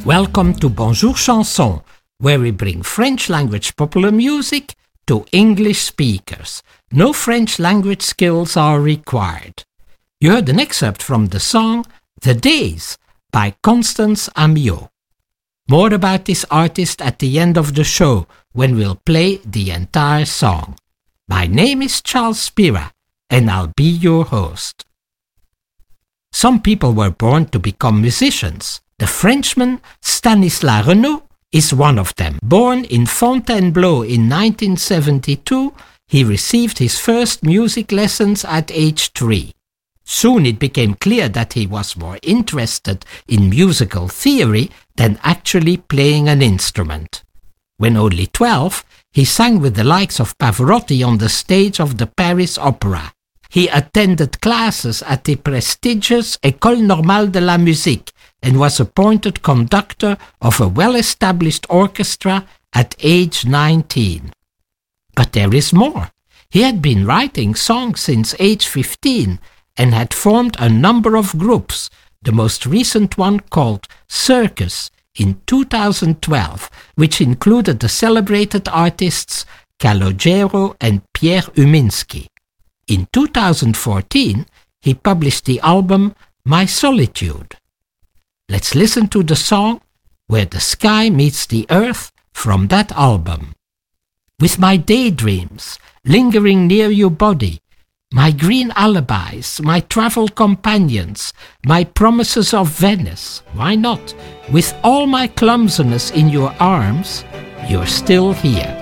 Welcome to Bonjour Chanson, where we bring French language popular music to English speakers. No French language skills are required. You heard an excerpt from the song The Days by Constance Amiot. More about this artist at the end of the show when we'll play the entire song. My name is Charles Spira and I'll be your host. Some people were born to become musicians. The Frenchman Stanislas Renaud is one of them. Born in Fontainebleau in 1972, he received his first music lessons at age 3. Soon it became clear that he was more interested in musical theory than actually playing an instrument. When only 12, he sang with the likes of Pavarotti on the stage of the Paris Opera. He attended classes at the prestigious École Normale de la Musique and was appointed conductor of a well-established orchestra at age 19. But there is more. He had been writing songs since age 15 and had formed a number of groups, the most recent one called Circus in 2012, which included the celebrated artists Calogero and Pierre Uminsky. In 2014, he published the album My Solitude. Let's listen to the song Where the Sky Meets the Earth from that album. With my daydreams lingering near your body, my green alibis, my travel companions, my promises of Venice, why not? With all my clumsiness in your arms, you're still here.